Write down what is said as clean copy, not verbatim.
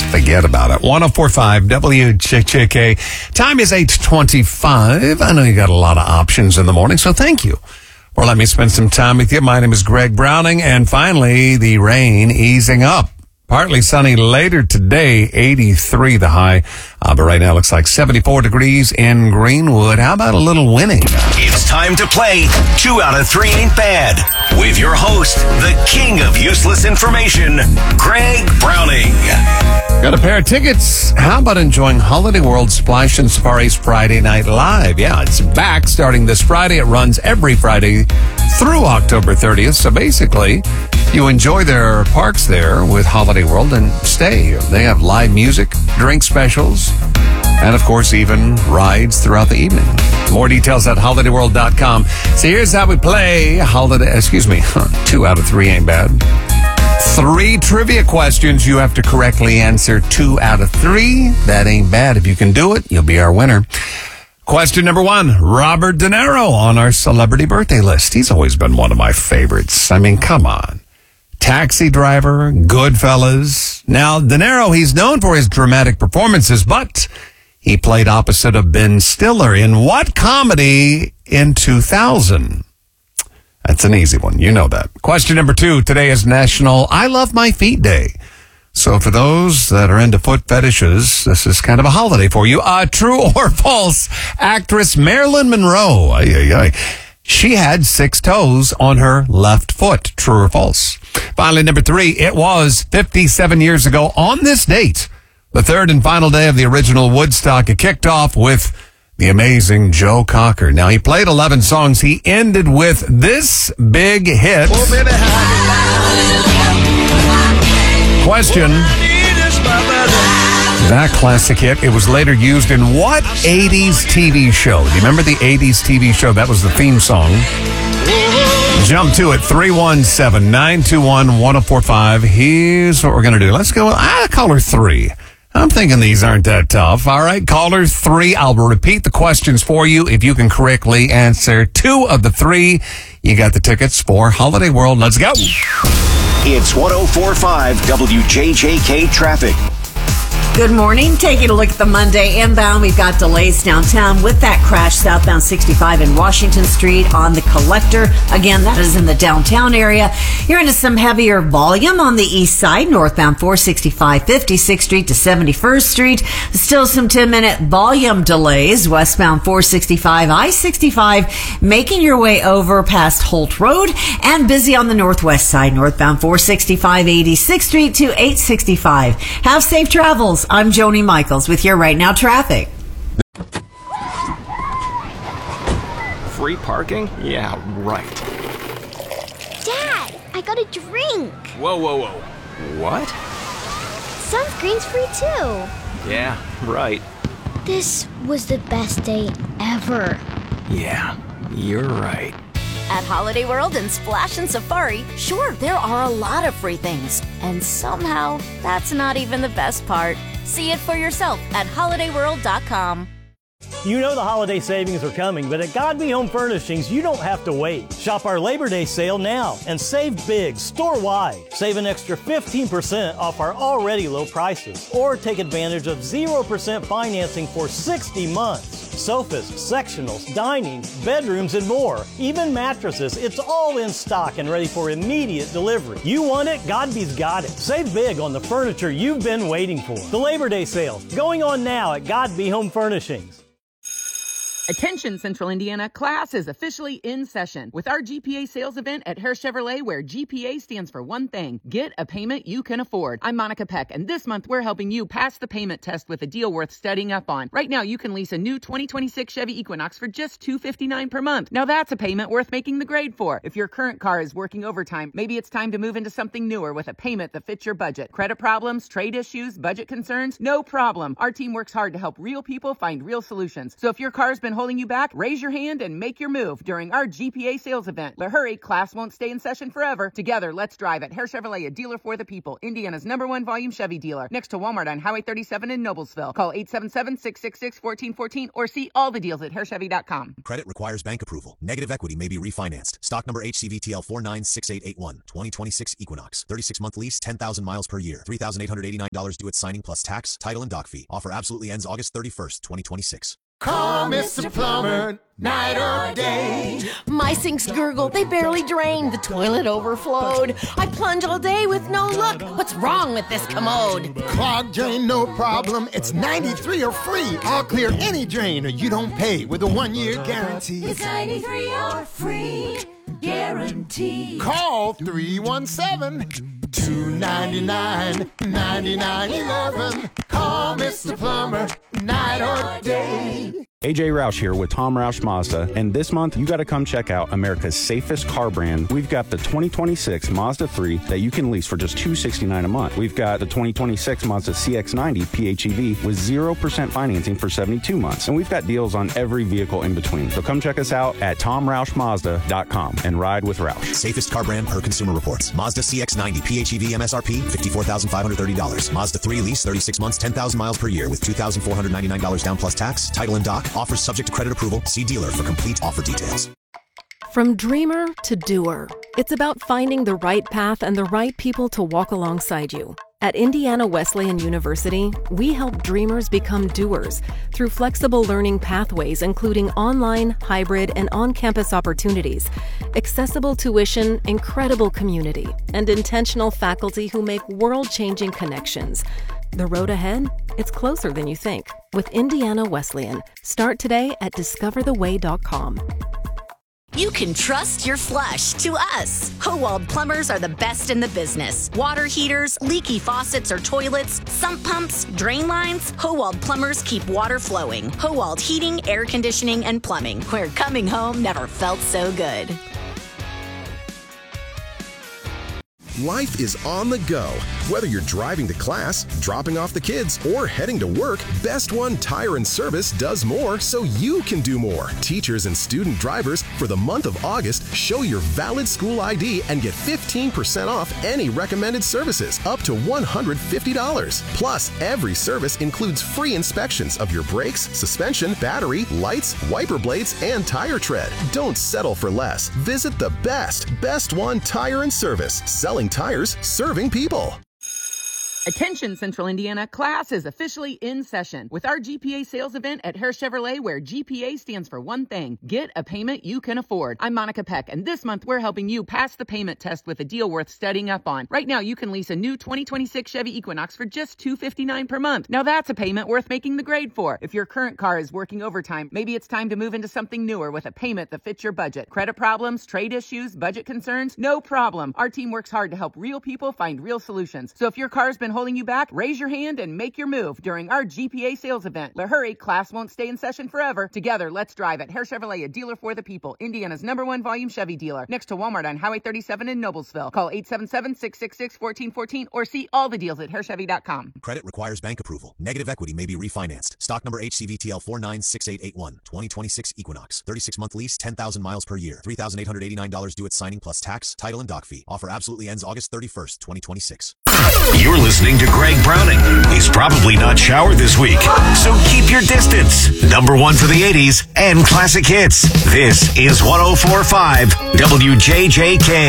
Forget about it. 104.5 WJJK. Time is 8:25. I know you got a lot of options in the morning, so thank you for letting me spend some time with you. My name is Greg Browning, and finally, the rain easing up. Partly sunny later today, 83 the high. But right now it looks like 74 degrees in Greenwood. How about a little winning? It's time to play 2 out of 3 Ain't Bad with your host, the king of useless information, Greg Browning. Got a pair of tickets. How about enjoying Holiday World Splash and Safari's Friday Night Live? Yeah, it's back starting this Friday. It runs every Friday through October 30th. So basically, you enjoy their parks there with Holiday World and stay. They have live music, drink specials, and of course, even rides throughout the evening. More details at holidayworld.com. So here's how we play 2 out of 3 Ain't Bad. 3 trivia questions. You have to correctly answer 2 out of 3. That ain't bad. If you can do it, you'll be our winner. Question number 1, Robert De Niro on our celebrity birthday list. He's always been one of my favorites. I mean, come on. Taxi Driver, Goodfellas. Now, De Niro, he's known for his dramatic performances, but he played opposite of Ben Stiller in what comedy in 2000? That's an easy one. You know that. Question number 2. Today is National I Love My Feet Day. So for those that are into foot fetishes, this is kind of a holiday for you. True or false? Actress Marilyn Monroe. She had 6 toes on her left foot. True or false? Finally, number 3. It was 57 years ago on this date, the third and final day of the original Woodstock. It kicked off with the amazing Joe Cocker. Now, he played 11 songs. He ended with this big hit. Question. That classic hit, it was later used in what 80s TV show? Do you remember the 80s TV show? That was the theme song. Jump to it, 317-921-1045. Here's what we're going to do. Let's go. Caller 3. I'm thinking these aren't that tough. All right, caller 3. I'll repeat the questions for you. If you can correctly answer 2 of the 3, you got the tickets for Holiday World. Let's go. It's 104.5 WJJK traffic. Good morning. Taking a look at the Monday inbound. We've got delays downtown with that crash southbound 65 in Washington Street on the Collector. Again, that is in the downtown area. You're into some heavier volume on the east side, northbound 465 56th Street to 71st Street. Still some 10-minute volume delays westbound 465 I-65, making your way over past Holt Road, and busy on the northwest side, northbound 465 86th Street to 865. Have safe travels. I'm Joni Michaels with your Right Now traffic. Free parking? Yeah, right. Dad, I got a drink. Whoa. What? Sunscreen's free too. Yeah, right. This was the best day ever. Yeah, you're right. At Holiday World and Splash and Safari, sure, there are a lot of free things. And somehow, that's not even the best part. See it for yourself at holidayworld.com. You know the holiday savings are coming, but at Godby Home Furnishings, you don't have to wait. Shop our Labor Day sale now and save big store-wide. Save an extra 15% off our already low prices, or take advantage of 0% financing for 60 months. Sofas, sectionals, dining, bedrooms, and more. Even mattresses, it's all in stock and ready for immediate delivery. You want it? Godby's got it. Save big on the furniture you've been waiting for. The Labor Day sale, going on now at Godby Home Furnishings. Attention Central Indiana, class is officially in session with our GPA sales event at Hare Chevrolet, where GPA stands for one thing: get a payment you can afford. I'm Monica Peck, and this month we're helping you pass the payment test with a deal worth studying up on. Right now you can lease a new 2026 Chevy Equinox for just $259 per month. Now that's a payment worth making the grade for. If your current car is working overtime, maybe it's time to move into something newer with a payment that fits your budget. Credit problems, trade issues, budget concerns? No problem. Our team works hard to help real people find real solutions. So if your car's been holding you back? Raise your hand and make your move during our GPA sales event. But hurry, class won't stay in session forever. Together, let's drive at Hare Chevrolet, a dealer for the people. Indiana's #1 volume Chevy dealer. Next to Walmart on Highway 37 in Noblesville. Call 877-666-1414 or see all the deals at HareChevy.com. Credit requires bank approval. Negative equity may be refinanced. Stock number HCVTL 496881. 2026 Equinox. 36-month lease, 10,000 miles per year. $3,889 due at signing plus tax, title, and dock fee. Offer absolutely ends August 31st, 2026. Call Mr. Plumber, night or day. My sinks gurgle, they barely drain. The toilet overflowed. I plunge all day with no luck. What's wrong with this commode? Clogged drain, no problem. It's 93 or free. I'll clear any drain or you don't pay with a 1-year guarantee. It's 93 or free guarantee. Call 317-299-9911. Call Mr. Plumber, night or day. AJ Roush here with Tom Roush Mazda, and this month you got to come check out America's safest car brand. We've got the 2026 Mazda 3 that you can lease for just $269 a month. We've got the 2026 Mazda CX-90 PHEV with 0% financing for 72 months, and we've got deals on every vehicle in between. So come check us out at TomRoushMazda.com and ride with Roush. Safest car brand per Consumer Reports. Mazda CX-90 PHEV MSRP $54,530. Mazda 3 lease 36 months, 10,000 miles per year with $2,499 down plus tax, title, and dock. Offers subject to credit approval. See dealer for complete offer details. From dreamer to doer, it's about finding the right path and the right people to walk alongside you. At Indiana Wesleyan University, we help dreamers become doers through flexible learning pathways, including online, hybrid, and on-campus opportunities, accessible tuition, incredible community, and intentional faculty who make world-changing connections. The road ahead? It's closer than you think. With Indiana Wesleyan. Start today at discovertheway.com. You can trust your flush to us. Howald Plumbers are the best in the business. Water heaters, leaky faucets or toilets, sump pumps, drain lines. Howald Plumbers keep water flowing. Howald Heating, Air Conditioning, and Plumbing, where coming home never felt so good. Life is on the go. Whether you're driving to class, dropping off the kids, or heading to work, Best One Tire and Service does more so you can do more. Teachers and student drivers, for the month of August, show your valid school ID and get 15% off any recommended services, up to $150. Plus, every service includes free inspections of your brakes, suspension, battery, lights, wiper blades, and tire tread. Don't settle for less. Visit the Best One Tire and Service, selling tires, serving people. Attention Central Indiana, class is officially in session with our GPA sales event at Hare Chevrolet, where GPA stands for one thing: get a payment you can afford. I'm Monica Peck, and this month we're helping you pass the payment test with a deal worth studying up on. Right now you can lease a new 2026 Chevy Equinox for just $259 per month. Now that's a payment worth making the grade for. If your current car is working overtime, maybe it's time to move into something newer with a payment that fits your budget. Credit problems, trade issues, budget concerns? No problem. Our team works hard to help real people find real solutions. So if your car's been holding you back, raise your hand and make your move during our GPA sales event. But hurry, class won't stay in session forever. Together, let's drive at Hare Chevrolet, a dealer for the people. Indiana's #1 volume Chevy dealer. Next to Walmart on Highway 37 in Noblesville. Call 877-666-1414 or see all the deals at HareChevy.com. Credit requires bank approval. Negative equity may be refinanced. Stock number HCVTL 496881. 2026 Equinox. 36-month lease, 10,000 miles per year. $3,889 due at signing plus tax, title, and dock fee. Offer absolutely ends August 31st, 2026. You're listening to Greg Browning. He's probably not showered this week, so keep your distance. #1 for the 80s and classic hits. This is 104.5 WJJK.